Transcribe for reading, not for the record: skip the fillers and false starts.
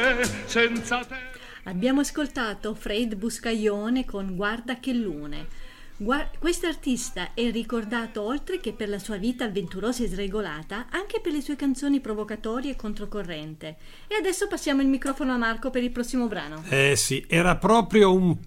senza te. Abbiamo ascoltato Fred Buscaglione con Guarda che lune. Quest'artista è ricordato oltre che per la sua vita avventurosa e sregolata, anche per le sue canzoni provocatorie e controcorrente. E adesso passiamo il microfono a Marco per il prossimo brano. Sì, era proprio un